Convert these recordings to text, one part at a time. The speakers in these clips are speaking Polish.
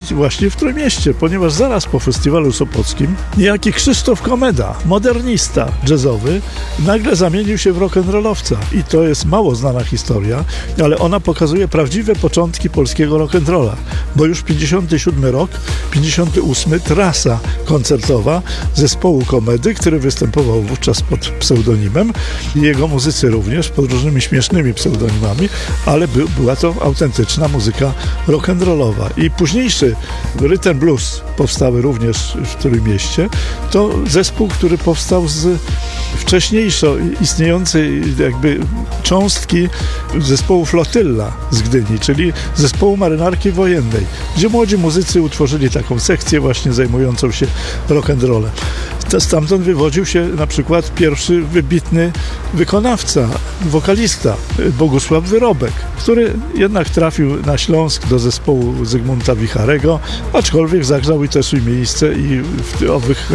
właśnie w Trójmieście, ponieważ zaraz po festiwalu sopockim niejaki Krzysztof Komeda, modernista jazzowy, nagle zamienił się w rock'n'rollowca. I to jest mało znana historia, ale ona pokazuje prawdziwe początki polskiego rock'n'rolla, bo już 57 rok, 58 trasa koncertowa zespołu Komedy, który występował wówczas pod pseudonimem, i jego muzycy również pod różnymi śmiesznymi pseudonimami, ale była to autentyczna muzyka rock'n'rollowa. I późniejszy Rhythm Blues powstały również w Trójmieście. To zespół, który powstał z wcześniejszo istniejącej jakby cząstki zespołu Flotylla z Gdyni, czyli zespołu marynarki wojennej, gdzie młodzi muzycy utworzyli taką sekcję właśnie zajmującą się rock'n'rollem. Stamtąd wywodził się na przykład pierwszy wybitny wykonawca, wokalista Bogusław Wyrobek, który jednak trafił na Śląsk do zespołu Zygmunta Wicharego, aczkolwiek zagrzał i też i miejsce i w owych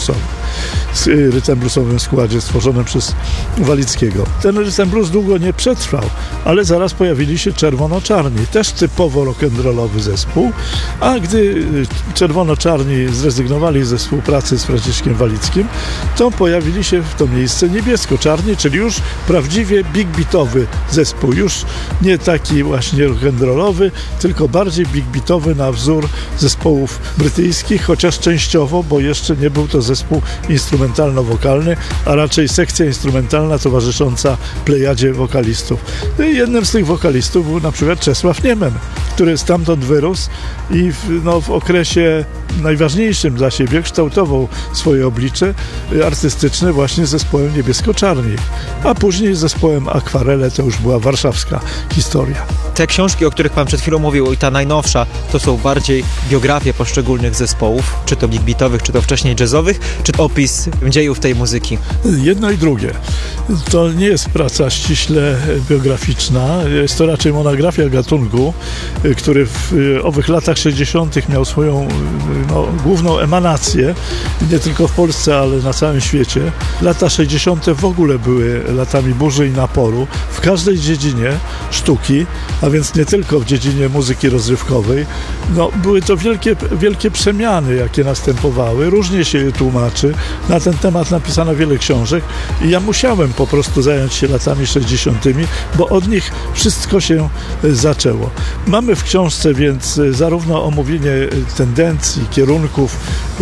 rytm bluesowym składzie stworzonym przez Walickiego. Ten rytm blues długo nie przetrwał, ale zaraz pojawili się Czerwono-Czarni, też typowo rock'n'rollowy zespół, a gdy Czerwono-Czarni zrezygnowali ze współpracy z Franciszkiem Walickim, to pojawili się w to miejsce Niebiesko-Czarni, czyli już prawdziwie big beatowy zespół, już nie taki właśnie rock'n'rollowy, tylko bardziej big beatowy na wzór zespołów brytyjskich, chociaż częściowo, bo jeszcze nie był to zespół instrumentalno-wokalny, a raczej sekcja instrumentalna towarzysząca plejadzie wokalistów. I jednym z tych wokalistów był na przykład Czesław Niemen, który stamtąd wyrósł i w okresie najważniejszym dla siebie kształtował swoje oblicze artystyczne właśnie z zespołem Niebiesko-Czarni, a później z zespołem Akwarele. To już była warszawska historia. Te książki, o których pan przed chwilą mówił, i ta najnowsza, to są bardziej biografie poszczególnych zespołów, czy to big beatowych, czy to wcześniej jazzowych, czy opis dziejów tej muzyki? Jedno i drugie. To nie jest praca ściśle biograficzna, jest to raczej monografia gatunku, który w owych latach 60. miał swoją główną emanację, nie tylko w Polsce, ale na całym świecie. Lata 60. w ogóle były latami burzy i naporu w każdej dziedzinie sztuki, a więc nie tylko w dziedzinie muzyki rozrywkowej. Były to wielkie przemiany, jakie następowały. Różnie się je tłumaczy. Na ten temat napisano wiele książek i ja musiałem po prostu zająć się latami 60., bo od nich wszystko się zaczęło. Mamy w książce więc zarówno omówienie tendencji, kierunków,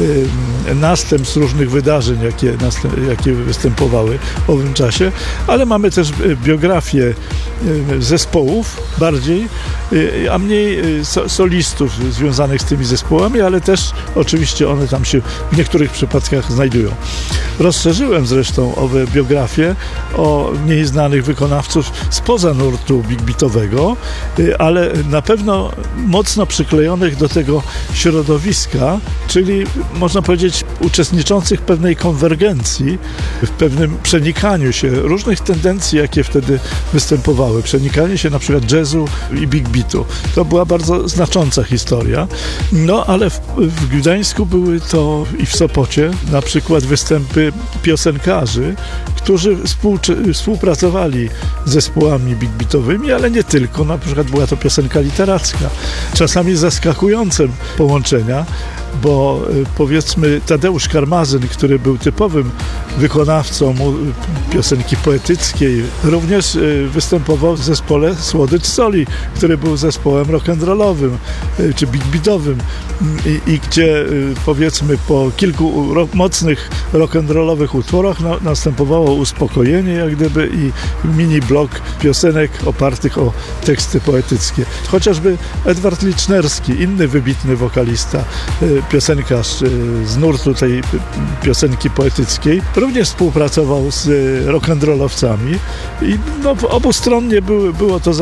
następstw różnych wydarzeń, jakie występowały w owym czasie, ale mamy też biografię zespołów bardziej, a mniej solistów związanych z tymi zespołami, ale też oczywiście one tam się w niektórych przypadkach znajdują. Rozszerzyłem zresztą owe biografie o mniej znanych wykonawców spoza nurtu big beatowego, ale na pewno mocno przyklejonych do tego środowiska, czyli można powiedzieć uczestniczących w pewnej konwergencji, w pewnym przenikaniu się różnych tendencji, jakie wtedy występowały. Przenikanie się na przykład jazzu i big beatu. To była bardzo znacząca historia. Ale w Gdańsku były to i w Sopocie na przykład występy piosenkarzy, którzy współpracowali z zespołami big beatowymi, ale nie tylko. Na przykład była to piosenka literacka. Czasami zaskakujące połączenia, bo powiedzmy Tadeusz Karmazyn, który był typowym wykonawcą piosenki poetyckiej, również występował w zespole Słodycz Soli, który był zespołem rock'n'rollowym czy big beatowym i gdzie powiedzmy po kilku mocnych rock'n'rollowych utworach następowało uspokojenie jak gdyby i mini blok piosenek opartych o teksty poetyckie. Chociażby Edward Licznerski, inny wybitny wokalista, piosenkarz z nurtu tej piosenki poetyckiej, również współpracował z rock'n'rollowcami i obustronnie było to